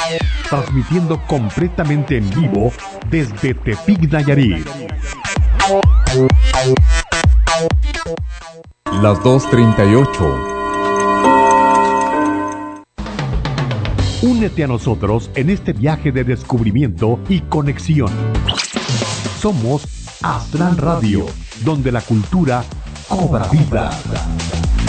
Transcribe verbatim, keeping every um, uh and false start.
Transmitiendo completamente en vivo desde Tepic, Nayarit. Las dos treinta y ocho. Únete a nosotros en este viaje de descubrimiento y conexión. Somos Aztlán Radio, donde la cultura cobra vida.